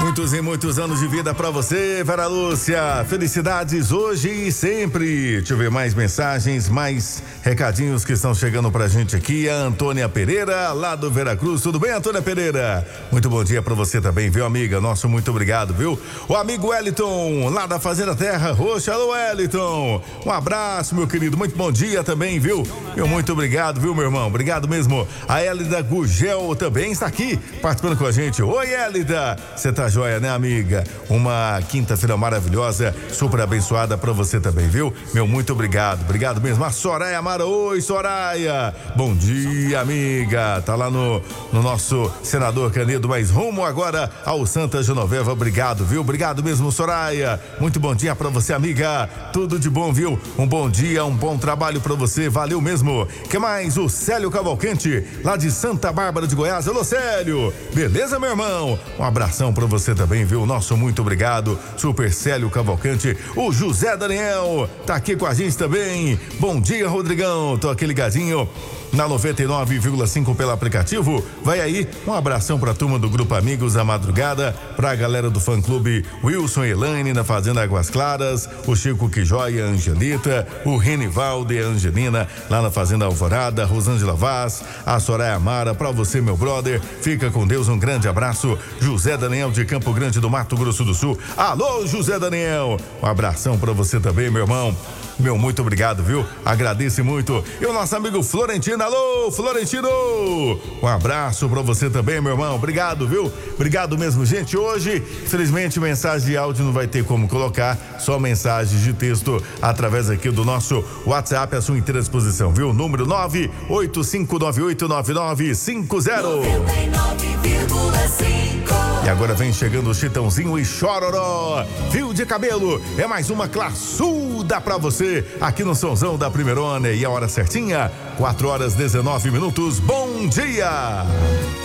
Muitos e muitos anos de vida pra você, Vera Lúcia. Felicidades hoje e sempre. Deixa eu ver mais mensagens, mais recadinhos que estão chegando pra gente aqui. A Antônia Pereira, lá do Veracruz. Tudo bem, Antônia Pereira? Muito bom dia pra você também, viu, amiga? Nosso muito obrigado, viu? O amigo Wellington, lá da Fazenda Terra Roxa. Alô, Wellington. Um abraço, meu querido. Muito bom dia também, viu? Meu muito obrigado, viu, meu irmão? Obrigado mesmo. A Hélida Gugel também está aqui participando com a gente. Oi, Hélida. Você tá joia, né, amiga? Uma quinta-feira maravilhosa, super abençoada pra você também, viu? Meu muito obrigado. Obrigado mesmo. A Soraya Amara. Oi, Soraya. Bom dia, amiga. Tá lá no nosso senador Canedo, mas rumo agora ao Santa Genoveva. Obrigado, viu? Obrigado mesmo, Soraya. Muito bom dia pra você, amiga. Tudo de bom, viu? Um bom dia, um bom trabalho pra você. Valeu mesmo. Que mais? O Célio Cavalcante, lá de Santa Bárbara de Goiás. Alô, Célio. Beleza, meu irmão? Um abração pra você também, viu? Nosso muito obrigado. Super Célio Cavalcante. O José Daniel tá aqui com a gente também. Bom dia, Rodrigão. Tô aqui ligadinho na 99,5 pelo aplicativo. Vai aí, um abração pra turma do Grupo Amigos da Madrugada, pra galera do fã-clube Wilson e Elaine na Fazenda Águas Claras, o Chico Quijóia, a Angelita, o Renivaldo e a Angelina lá na Fazenda Alvorada, Rosângela Vaz, a Soraya Amara, pra você, meu brother. Fica com Deus, um grande abraço. José Daniel de Campo Grande do Mato Grosso do Sul. Alô, José Daniel. Um abração pra você também, meu irmão. Meu muito obrigado, viu? Agradeço muito. E o nosso amigo Florentino. Alô, Florentino! Um abraço pra você também, meu irmão. Obrigado, viu? Obrigado mesmo, gente. Hoje, infelizmente, mensagem de áudio não vai ter como colocar, só mensagens de texto através aqui do nosso WhatsApp à sua inteira disposição, viu? Número 985989950. 99,5. E agora vem chegando o Chitãozinho e Chororó. Fio de cabelo é mais uma classuda pra você aqui no Sonzão da Primeirona. E a hora certinha, 4 horas 19 minutos. Bom dia!